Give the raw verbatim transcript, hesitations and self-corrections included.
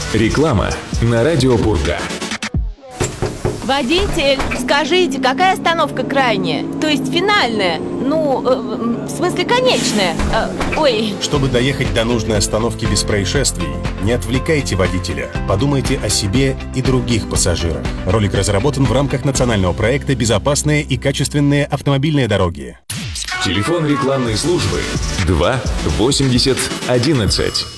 Реклама на радио Пурга. Водитель, скажите, какая остановка крайняя? То есть финальная? Ну, э, в смысле конечная? Э, ой. Чтобы доехать до нужной остановки без происшествий, не отвлекайте водителя. Подумайте о себе и других пассажирах. Ролик разработан в рамках национального проекта «Безопасные и качественные автомобильные дороги». Телефон рекламной службы два восемьдесят одиннадцать.